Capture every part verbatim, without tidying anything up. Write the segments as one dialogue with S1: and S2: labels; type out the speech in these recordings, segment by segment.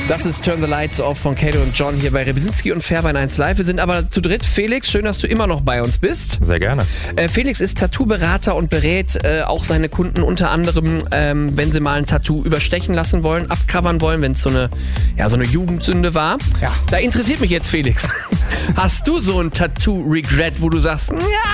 S1: Das ist Turn the Lights Off von Kato und John hier bei Rybinski und Fairbein eins Live. Wir sind aber zu dritt. Felix, schön, dass du immer noch bei uns bist.
S2: Sehr gerne.
S1: Äh, Felix ist Tattoo-Berater und berät äh, auch seine Kunden unter anderem, ähm, wenn sie mal ein Tattoo überstechen lassen wollen, abcovern wollen, wenn es so eine, ja, so eine Jugendsünde war.
S3: Ja.
S1: Da interessiert mich jetzt, Felix. Hast du so ein Tattoo-Regret, wo du sagst,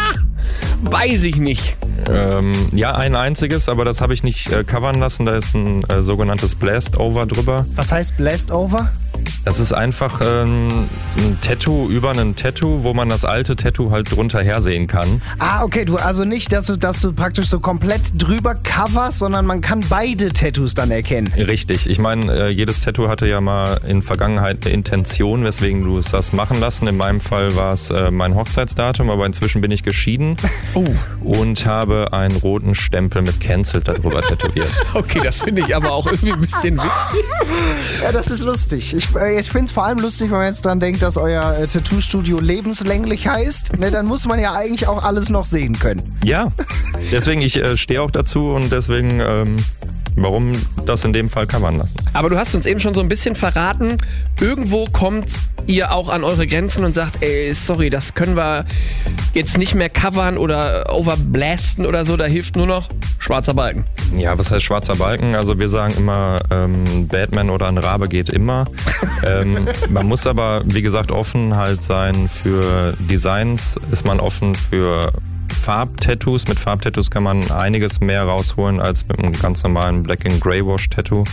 S1: ja, weiß ich nicht?
S2: Ähm, ja, ein einziges, aber das habe ich nicht äh, covern lassen. Da ist ein äh, sogenanntes Blast-Over drüber.
S3: Was heißt Blast-Over?
S2: Das ist einfach ähm, ein Tattoo über ein Tattoo, wo man das alte Tattoo halt drunter hersehen kann.
S3: Ah, okay, du also nicht, dass du, dass du praktisch so komplett drüber coverst, sondern man kann beide Tattoos dann erkennen.
S2: Richtig. Ich meine, äh, jedes Tattoo hatte ja mal in Vergangenheit eine Intention, weswegen du es hast machen lassen. In meinem Fall war es äh, mein Hochzeitsdatum, aber inzwischen bin ich geschieden
S1: Oh.
S2: und habe einen roten Stempel mit Cancelled darüber tätowiert.
S1: Okay, das finde ich aber auch irgendwie ein bisschen witzig.
S3: Ja, das ist lustig. Ich, äh, ich finde es vor allem lustig, wenn man jetzt dran denkt, dass euer äh, Tattoo-Studio lebenslänglich heißt. Ne, dann muss man ja eigentlich auch alles noch sehen können.
S2: Ja, deswegen, ich äh, stehe auch dazu und deswegen, ähm, warum das in dem Fall covern lassen.
S1: Aber du hast uns eben schon so ein bisschen verraten, irgendwo kommt ihr auch an eure Grenzen und sagt, ey, sorry, das können wir jetzt nicht mehr covern oder overblasten oder so, da hilft nur noch schwarzer Balken.
S2: Ja, was heißt schwarzer Balken? Also wir sagen immer, ähm, Batman oder ein Rabe geht immer. ähm, man muss aber, wie gesagt, offen halt sein für Designs, ist man offen für Farbtattoos. Mit Farbtattoos kann man einiges mehr rausholen als mit einem ganz normalen Black and Grey Wash Tattoo.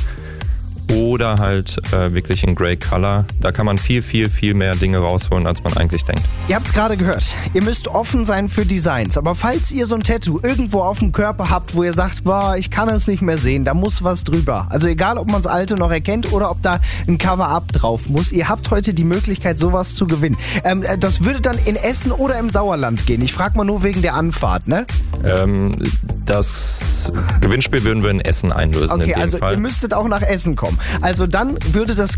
S2: Oder halt äh, wirklich in Grey Color. Da kann man viel, viel, viel mehr Dinge rausholen, als man eigentlich denkt.
S3: Ihr habt es gerade gehört. Ihr müsst offen sein für Designs. Aber falls ihr so ein Tattoo irgendwo auf dem Körper habt, wo ihr sagt, boah, ich kann es nicht mehr sehen, da muss was drüber. Also egal, ob man das alte noch erkennt oder ob da ein Cover-Up drauf muss. Ihr habt heute die Möglichkeit, sowas zu gewinnen. Ähm, das würde dann in Essen oder im Sauerland gehen. Ich frage mal nur wegen der Anfahrt, ne?
S2: Ähm, das Gewinnspiel würden wir in Essen einlösen.
S3: Okay,
S2: in dem
S3: also
S2: Fall.
S3: ihr müsstet auch nach Essen kommen. Also dann würde das